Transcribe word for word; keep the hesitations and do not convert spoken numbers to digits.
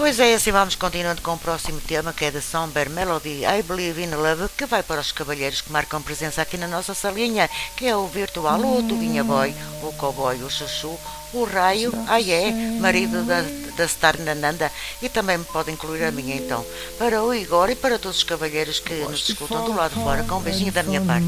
Pois é, assim vamos continuando com o próximo tema, que é da Somber Melody I Believe in Love, que vai para os cavalheiros que marcam presença aqui na nossa salinha, que é o Virtual, o Tuguinha Boy, o Cowboy, o Chuchu, o Raio, ai é, marido da, da Star Nananda, e também me pode incluir a minha então, para o Igor e para todos os cavalheiros que nos escutam do lado de fora, com um beijinho da minha parte.